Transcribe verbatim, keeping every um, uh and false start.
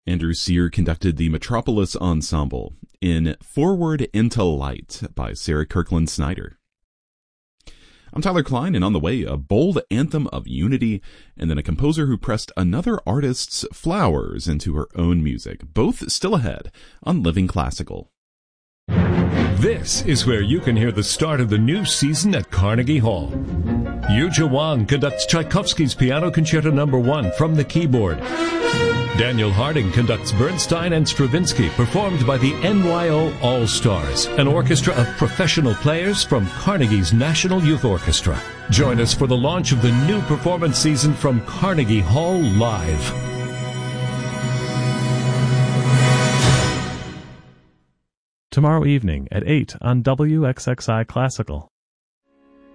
Andrew Sear conducted the Metropolis Ensemble in Forward into Light by Sarah Kirkland Snyder. I'm Tyler Klein, and on the way, a bold anthem of unity, and then a composer who pressed another artist's flowers into her own music, both still ahead on Living Classical. This is where you can hear the start of the new season at Carnegie Hall. Yuja Wang conducts Tchaikovsky's Piano Concerto Number One from the keyboard. Daniel Harding conducts Bernstein and Stravinsky, performed by the N Y O All-Stars, an orchestra of professional players from Carnegie's National Youth Orchestra. Join us for the launch of the new performance season from Carnegie Hall Live. Tomorrow evening at eight on W X X I Classical.